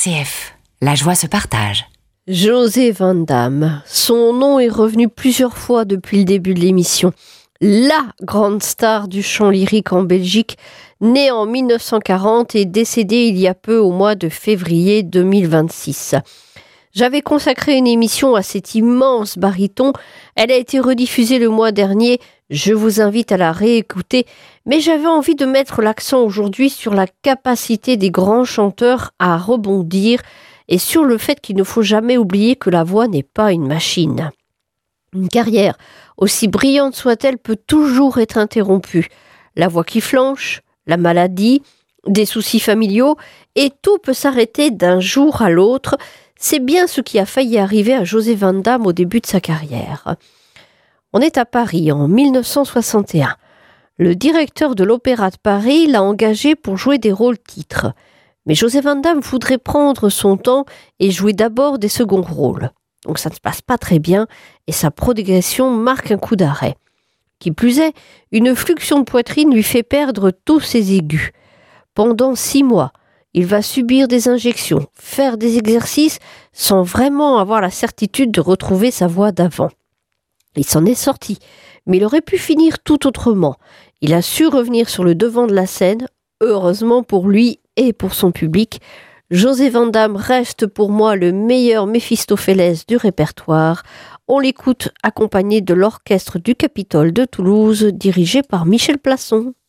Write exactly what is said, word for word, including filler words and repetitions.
C F, la joie se partage. José Van Damme, son nom est revenu plusieurs fois depuis le début de l'émission. La grande star du chant lyrique en Belgique, né en mille neuf cent quarante et décédé il y a peu au mois de février deux mille vingt-six. J'avais consacré une émission à cet immense baryton. Elle a été rediffusée le mois dernier. Je vous invite à la réécouter. Mais j'avais envie de mettre l'accent aujourd'hui sur la capacité des grands chanteurs à rebondir et sur le fait qu'il ne faut jamais oublier que la voix n'est pas une machine. Une carrière, aussi brillante soit-elle, peut toujours être interrompue. La voix qui flanche, la maladie, des soucis familiaux, et tout peut s'arrêter d'un jour à l'autre. C'est bien ce qui a failli arriver à José Van Damme au début de sa carrière. On est à Paris en mille neuf cent soixante et un. Le directeur de l'Opéra de Paris l'a engagé pour jouer des rôles titres. Mais José Van Damme voudrait prendre son temps et jouer d'abord des seconds rôles. Donc ça ne se passe pas très bien et sa progression marque un coup d'arrêt. Qui plus est, une fluxion de poitrine lui fait perdre tous ses aigus. Pendant six mois, il va subir des injections, faire des exercices sans vraiment avoir la certitude de retrouver sa voix d'avant. Il s'en est sorti, mais il aurait pu finir tout autrement. Il a su revenir sur le devant de la scène, heureusement pour lui et pour son public. José Van Damme reste pour moi le meilleur Méphistophélès du répertoire. On l'écoute accompagné de l'orchestre du Capitole de Toulouse, dirigé par Michel Plasson.